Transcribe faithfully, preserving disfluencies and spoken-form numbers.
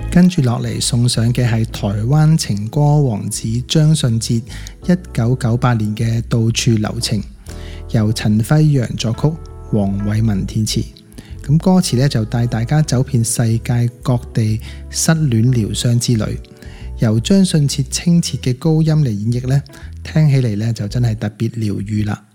跟住落嚟送上嘅係台灣情歌王子張信哲一九九八年嘅《到處留情》，由陳輝陽作曲，黃偉文填詞。咁歌詞咧就帶大家走遍世界各地失戀療傷之旅，由張信哲清澈嘅高音嚟演繹咧，聽起嚟咧就真係特別療癒啦。